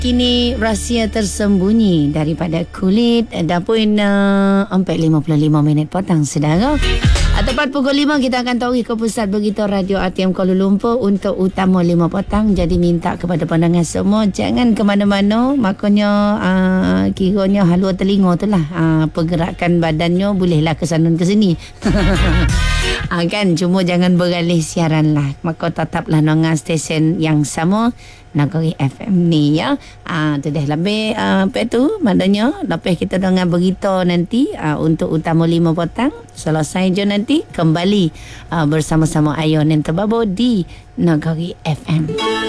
Kini rahsia tersembunyi daripada kulit dah pun 4.55 minit petang saudara. Tepat pukul 5 kita akan tahu ke pusat begitu Radio ATM Kuala Lumpur untuk utama 5 petang. Jadi minta kepada pandangan semua jangan ke mana-mana. Makanya kiranya halua telinga tu lah. Pergerakan badannya bolehlah ke sana ke sini. Kan cuma jangan beralih siaran lah. Maka tetaplah dengan stesen yang sama Nagari FM ni ya. Tu dah lebih apa tu maknanya lepas kita dengar berita nanti untuk utama 5 petang selesai je nanti kembali bersama-sama Ayon yang terbaru di Nagari FM.